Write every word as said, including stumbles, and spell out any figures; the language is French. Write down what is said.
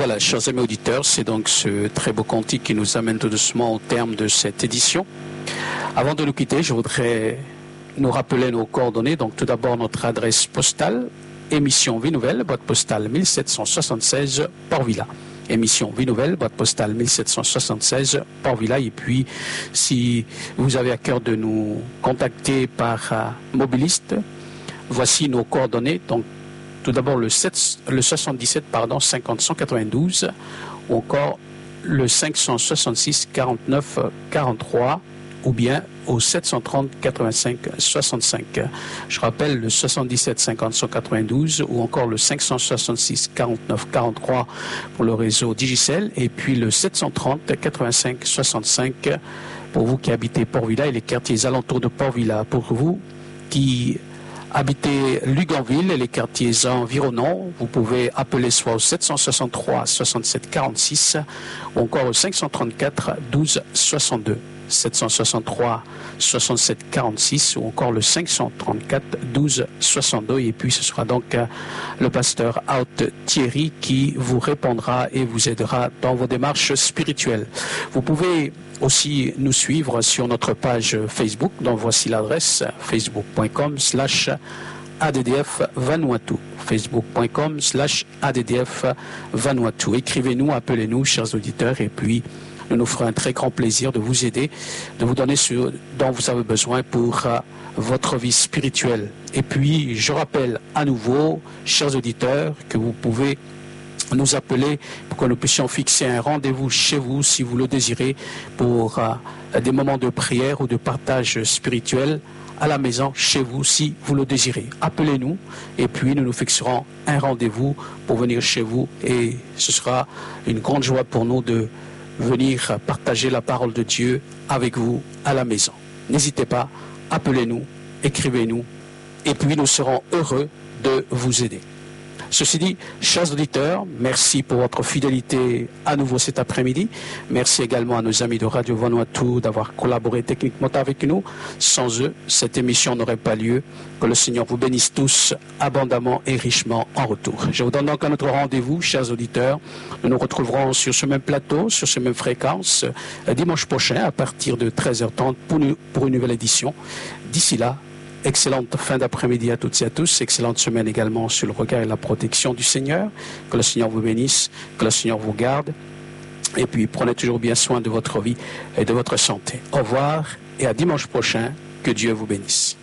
Voilà, chers amis auditeurs, c'est donc ce très beau cantique qui nous amène tout doucement au terme de cette édition. Avant de nous quitter, je voudrais nous rappeler nos coordonnées. Donc tout d'abord notre adresse postale, émission Vie Nouvelle, boîte postale mille sept cent soixante-seize, Port-Villa. Émission Vie Nouvelle, boîte postale mille sept cent soixante-seize, Port-Villa. Et puis, si vous avez à cœur de nous contacter par euh, mobiliste, voici nos coordonnées. Donc, tout d'abord le, le soixante-dix-sept, pardon, cinquante cent quatre-vingt-douze, ou encore le cinq cent soixante-six quarante-neuf quarante-trois, ou bien au sept cent trente quatre-vingt-cinq soixante-cinq. Je rappelle le soixante-dix-sept cinquante cent quatre-vingt-douze ou encore le cinq cent soixante-six quarante-neuf quarante-trois pour le réseau Digicel et puis le sept cent trente quatre-vingt-cinq soixante-cinq pour vous qui habitez Port-Villa et les quartiers alentours de Port-Villa. Pour vous qui habitez Luganville et les quartiers environnants, vous pouvez appeler soit au sept cent soixante-trois soixante-sept quarante-six ou encore au cinq cent trente-quatre douze soixante-deux. sept cent soixante-trois soixante-sept quarante-six ou encore le cinq cent trente-quatre douze soixante-deux et puis ce sera donc euh, le pasteur Out Thierry qui vous répondra et vous aidera dans vos démarches spirituelles. Vous pouvez aussi nous suivre sur notre page Facebook dont voici l'adresse facebook point com slash A D D F Vanuatu facebook point com slash A D D F Vanuatu. Écrivez-nous, appelez-nous chers auditeurs et puis nous nous ferons un très grand plaisir de vous aider, de vous donner ce dont vous avez besoin pour euh, votre vie spirituelle. Et puis, je rappelle à nouveau, chers auditeurs, que vous pouvez nous appeler pour que nous puissions fixer un rendez-vous chez vous, si vous le désirez, pour euh, des moments de prière ou de partage spirituel à la maison, chez vous, si vous le désirez. Appelez-nous et puis nous nous fixerons un rendez-vous pour venir chez vous et ce sera une grande joie pour nous de venir partager la parole de Dieu avec vous à la maison. N'hésitez pas, appelez-nous, écrivez-nous, et puis nous serons heureux de vous aider. Ceci dit, chers auditeurs, merci pour votre fidélité à nouveau cet après-midi. Merci également à nos amis de Radio Vanuatu d'avoir collaboré techniquement avec nous. Sans eux, cette émission n'aurait pas lieu. Que le Seigneur vous bénisse tous abondamment et richement en retour. Je vous donne donc un autre rendez-vous, chers auditeurs. Nous nous retrouverons sur ce même plateau, sur ces mêmes fréquences, dimanche prochain à partir de treize heures trente pour une, pour une nouvelle édition. D'ici là, excellente fin d'après-midi à toutes et à tous. Excellente semaine également sur le regard et la protection du Seigneur. Que le Seigneur vous bénisse, que le Seigneur vous garde. Et puis prenez toujours bien soin de votre vie et de votre santé. Au revoir et à dimanche prochain. Que Dieu vous bénisse.